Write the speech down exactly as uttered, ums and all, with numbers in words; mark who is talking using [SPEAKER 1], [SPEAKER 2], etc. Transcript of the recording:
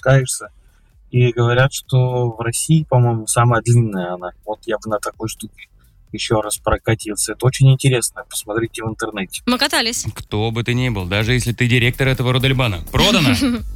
[SPEAKER 1] спускаешься. И говорят, что в России, по-моему, самая длинная она. Вот я бы на такой штуке еще раз прокатился. Это очень интересно. Посмотрите в интернете.
[SPEAKER 2] Мы катались.
[SPEAKER 3] Кто бы ты ни был, даже если ты директор этого Родельбана. Продано!